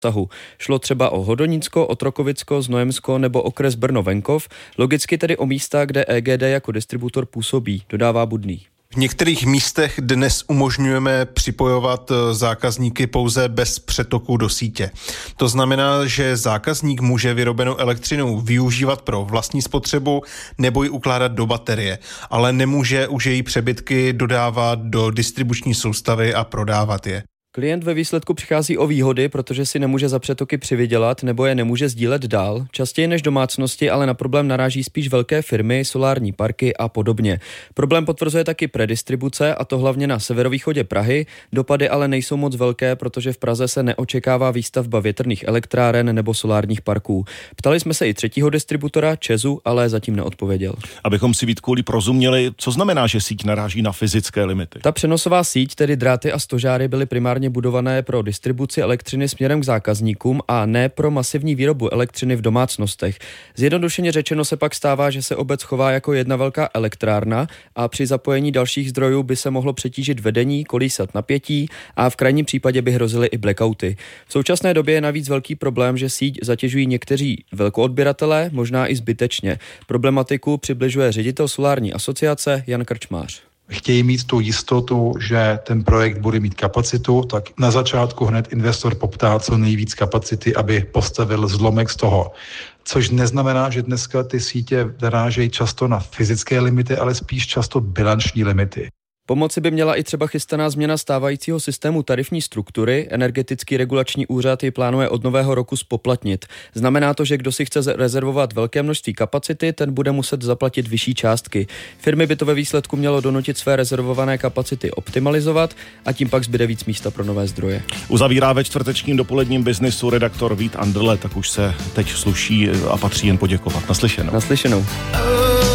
rozsahu. Šlo třeba o Hodonícko, Otrokovicko, Znojemsko nebo okres Brno-Venkov, logicky tedy o místa, kde EGD jako distributor působí, dodává Budný. V některých místech dnes umožňujeme připojovat zákazníky pouze bez přetoku do sítě. To znamená, že zákazník může vyrobenou elektřinu využívat pro vlastní spotřebu nebo ji ukládat do baterie, ale nemůže už její přebytky dodávat do distribuční soustavy a prodávat je. Klient ve výsledku přichází o výhody, protože si nemůže za přetoky přivydělat nebo je nemůže sdílet dál. Častěji než domácnosti, ale na problém naráží spíš velké firmy, solární parky a podobně. Problém potvrzuje taky predistribuce, a to hlavně na severovýchodě Prahy. Dopady ale nejsou moc velké, protože v Praze se neočekává výstavba větrných elektráren nebo solárních parků. Ptali jsme se i třetího distributora, ČEZu, ale zatím neodpověděl. Abychom si Vítku líp rozuměli, co znamená, že síť naráží na fyzické limity? Ta přenosová síť, tedy dráty a stožáry, byly primárně budované pro distribuci elektřiny směrem k zákazníkům a ne pro masivní výrobu elektřiny v domácnostech. Zjednodušeně řečeno se pak stává, že se obec chová jako jedna velká elektrárna a při zapojení dalších zdrojů by se mohlo přetížit vedení, kolísat napětí a v krajním případě by hrozily i blackouty. V současné době je navíc velký problém, že síť zatěžují někteří velkoodběratelé, možná i zbytečně. Problematiku přibližuje ředitel solární asociace Jan Krčmář. Chtějí mít tu jistotu, že ten projekt bude mít kapacitu, tak na začátku hned investor poptá co nejvíc kapacity, aby postavil zlomek z toho. Což neznamená, že dneska ty sítě narážejí často na fyzické limity, ale spíš často bilanční limity. Pomoci by měla i třeba chystaná změna stávajícího systému tarifní struktury. Energetický regulační úřad ji plánuje od nového roku spoplatnit. Znamená to, že kdo si chce rezervovat velké množství kapacity, ten bude muset zaplatit vyšší částky. Firmy by to ve výsledku mělo donutit své rezervované kapacity optimalizovat a tím pak zbyde víc místa pro nové zdroje. Uzavírá ve čtvrtečním dopoledním biznisu redaktor Vít Andrle, tak už se teď sluší a patří jen poděkovat. Naslyšenou. Naslyšenou.